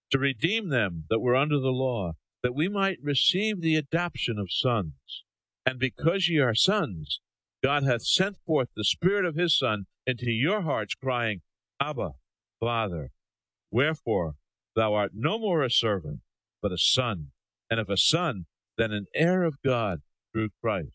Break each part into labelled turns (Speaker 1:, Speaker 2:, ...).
Speaker 1: to redeem them that were under the law, that we might receive the adoption of sons. And because ye are sons, God hath sent forth the Spirit of his Son into your hearts, crying, Abba, Father. Wherefore thou art no more a servant, but a son, and if a son, then an heir of God through Christ.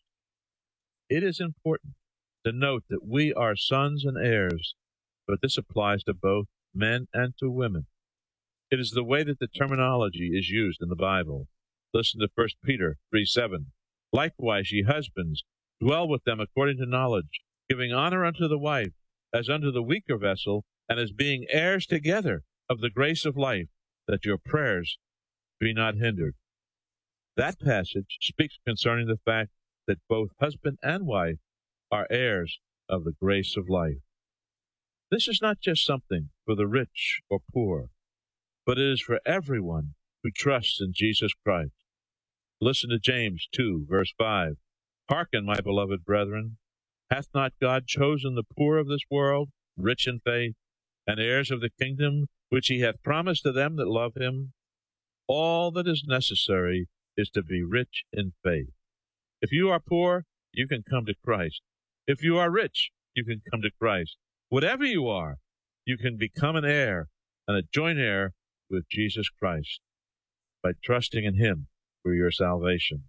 Speaker 1: It is important to note that we are sons and heirs, but this applies to both men and to women. It is the way that the terminology is used in the Bible. Listen to 1 Peter 3:7. Likewise, ye husbands, dwell with them according to knowledge, giving honor unto the wife, as unto the weaker vessel, and as being heirs together of the grace of life, that your prayers be not hindered. That passage speaks concerning the fact that both husband and wife are heirs of the grace of life. This is not just something for the rich or poor, but it is for everyone who trusts in Jesus Christ. Listen to James 2, verse 5. Hearken, my beloved brethren, hath not God chosen the poor of this world, rich in faith, and heirs of the kingdom which he hath promised to them that love him? All that is necessary is to be rich in faith. If you are poor, you can come to Christ. If you are rich, you can come to Christ. Whatever you are, you can become an heir and a joint heir with Jesus Christ by trusting in him for your salvation.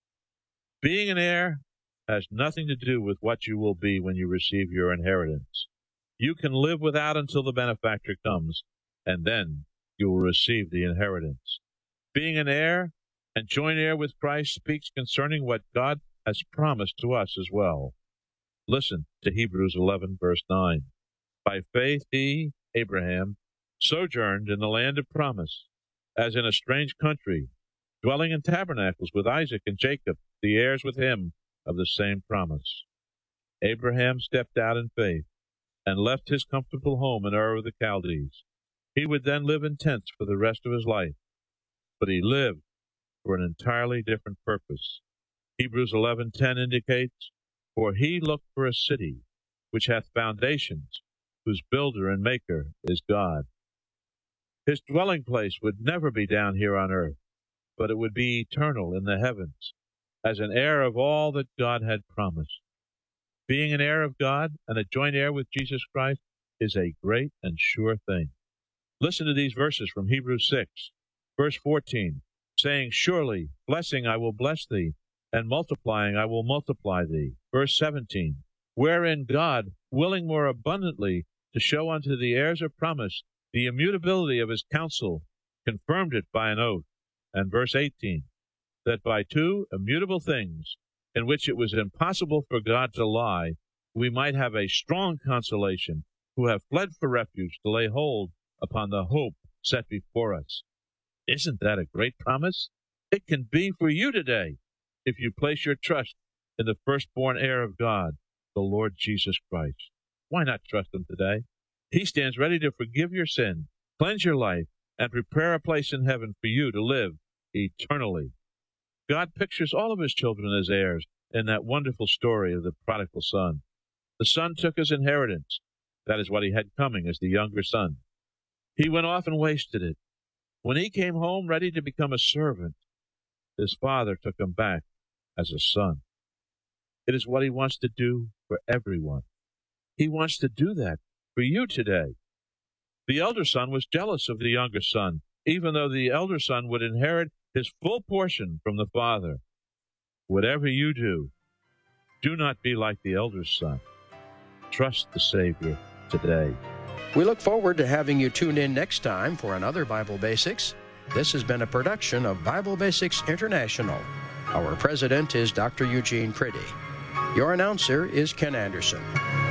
Speaker 1: Being an heir has nothing to do with what you will be when you receive your inheritance. You can live without until the benefactor comes, and then you will receive the inheritance. Being an heir and joint heir with Christ speaks concerning what God has promised to us as well. Listen to Hebrews 11, verse 9. By faith he, Abraham, sojourned in the land of promise, as in a strange country, dwelling in tabernacles with Isaac and Jacob, the heirs with him of the same promise. Abraham stepped out in faith and left his comfortable home in Ur of the Chaldees. He would then live in tents for the rest of his life, but he lived for an entirely different purpose. Hebrews 11:10 indicates, For he looked for a city which hath foundations, whose builder and maker is God. His dwelling place would never be down here on earth, but it would be eternal in the heavens, as an heir of all that God had promised. Being an heir of God and a joint heir with Jesus Christ is a great and sure thing. Listen to these verses from Hebrews 6, verse 14, saying, Surely, blessing I will bless thee, and multiplying I will multiply thee. Verse 17, wherein God, willing more abundantly to show unto the heirs of promise the immutability of his counsel, confirmed it by an oath. And verse 18, that by two immutable things, in which it was impossible for God to lie, we might have a strong consolation, who have fled for refuge to lay hold upon the hope set before us. Isn't that a great promise? It can be for you today, if you place your trust in the firstborn heir of God, the Lord Jesus Christ. Why not trust him today? He stands ready to forgive your sin, cleanse your life, and prepare a place in heaven for you to live eternally. God pictures all of his children as heirs in that wonderful story of the prodigal son. The son took his inheritance. That is what he had coming as the younger son. He went off and wasted it. When he came home ready to become a servant, his father took him back as a son. It is what he wants to do for everyone. He wants to do that for you today. The elder son was jealous of the younger son, even though the elder son would inherit his full portion from the father. Whatever you do, do not be like the elder son. Trust the Savior today.
Speaker 2: We look forward to having you tune in next time for another Bible Basics. This has been a production of Bible Basics International. Our president is Dr. Eugene Priddy. Your announcer is Ken Anderson.